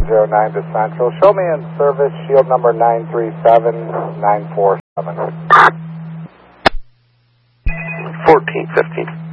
09 to Central. Show me in service, shield number 937947. 1415.